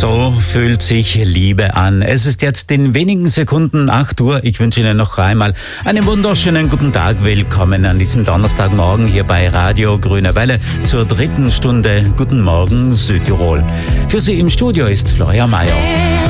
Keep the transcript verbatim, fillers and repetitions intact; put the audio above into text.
So fühlt sich Liebe an. Es ist jetzt in wenigen Sekunden acht Uhr. Ich wünsche Ihnen noch einmal einen wunderschönen guten Tag. Willkommen an diesem Donnerstagmorgen hier bei Radio Grüne Welle zur dritten Stunde Guten Morgen Südtirol. Für Sie im Studio ist Florian Mayer.